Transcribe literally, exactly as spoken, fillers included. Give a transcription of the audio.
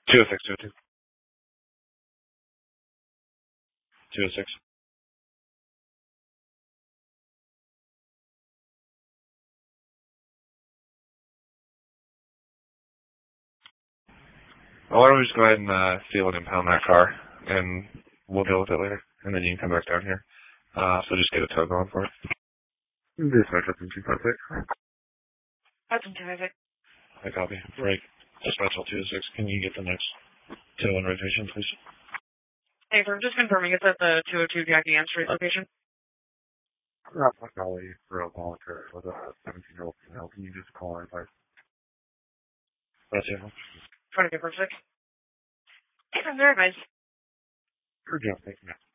two oh six, two oh two. two oh six. Well, why don't we just go ahead and uh, seal and impound that car, and we'll deal with it later, and then you can come back down here. Uh, so just get a tow going for it. Dispatch Hudson two five six. Hudson two five six. I copy. Break. Dispatch two oh six. Can you get the next tow and rotation, please? Hey, sir, just confirming it's at the two oh two Jackie Ann Street location. Rob McNally for a volunteer with a seventeen-year-old female. Can you just call her advice? That's it. twenty-two per six. Hey, from their advice. Good job. Thank you.